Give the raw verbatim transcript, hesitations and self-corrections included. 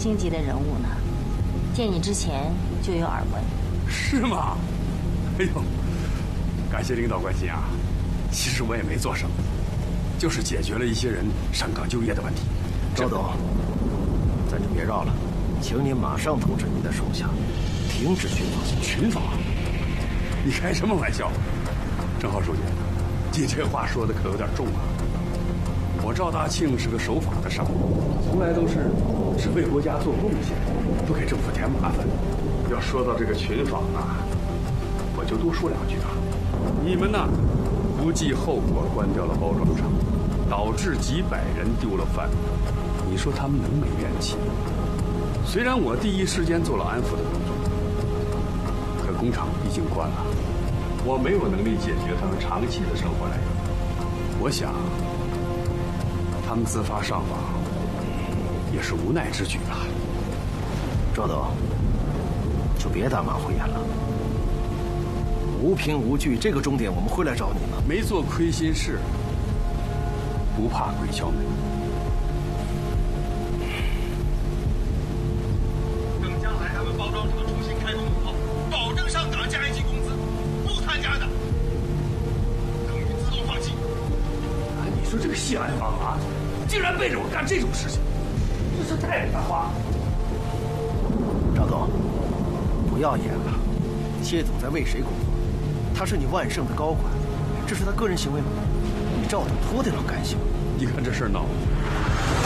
星级的人物呢，见你之前就有耳闻。 是吗？哎呦，感谢领导关心啊！其实我也没做什么，就是解决了一些人上岗就业的问题。 赵董，咱就别绕了，请你马上通知你的手下，停止寻访。 寻访？你开什么玩笑？郑浩书记，你这话说的可有点重啊！我赵大庆是个守法的商人，从来都是只为国家做贡献，不给政府添麻烦。要说到这个群访啊，我就多说两句啊。你们呐，不计后果关掉了包装厂，导致几百人丢了饭，你说他们能没怨气？虽然我第一时间做了安抚的工作，可工厂毕竟关了，我没有能力解决他们长期的生活来源。我想，他们自发上访也是无奈之举吧。 赵董，就别打马虎眼了。无凭无据，这个终点我们会来找你的。 没做亏心事，不怕鬼敲门。 等将来他们包装厂重新开工以后，保证上岗加一级工资，不参加的等于自动放弃。 啊，你说这个谢安芳啊，竟然背着我干这种事情，这是太不像话了。 赵董，不要演了。谢总在为谁工作？他是你万盛的高管，这是他个人行为吗？你赵董多得了干系吗？ 你看这事儿闹的。